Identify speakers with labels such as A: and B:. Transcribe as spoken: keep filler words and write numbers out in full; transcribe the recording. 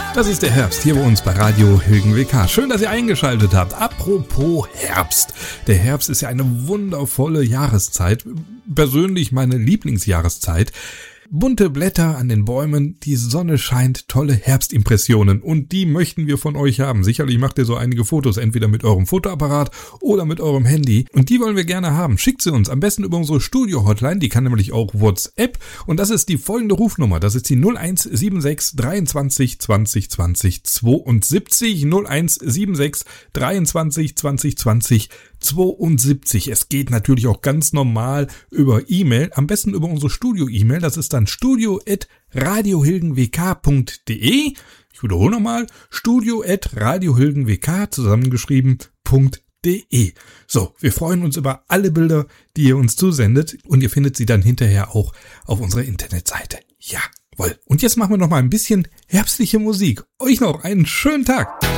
A: Das ist der Herbst hier bei uns bei Radio Hilgen W K. Schön, dass ihr eingeschaltet habt. Apropos Herbst. Der Herbst ist ja eine wundervolle Jahreszeit. Persönlich meine Lieblingsjahreszeit. Bunte Blätter an den Bäumen, die Sonne scheint, tolle Herbstimpressionen und die möchten wir von euch haben. Sicherlich macht ihr so einige Fotos, entweder mit eurem Fotoapparat oder mit eurem Handy und die wollen wir gerne haben. Schickt sie uns am besten über unsere Studio-Hotline, die kann nämlich auch WhatsApp und das ist die folgende Rufnummer, das ist die null eins sieben sechs dreiundzwanzig zwanzig zwanzig zweiundsiebzig null eins sieben sechs dreiundzwanzig zwanzig zwanzig zweiundsiebzig. Es geht natürlich auch ganz normal über E-Mail, am besten über unsere Studio-E-Mail, das ist dann studio at radiohilgenwk punkt de. Ich wiederhole nochmal, studio at radiohilgenwk zusammengeschrieben .de. So, wir freuen uns über alle Bilder, die ihr uns zusendet und ihr findet sie dann hinterher auch auf unserer Internetseite. Jawohl. Und jetzt machen wir noch mal ein bisschen herbstliche Musik. Euch noch einen schönen Tag.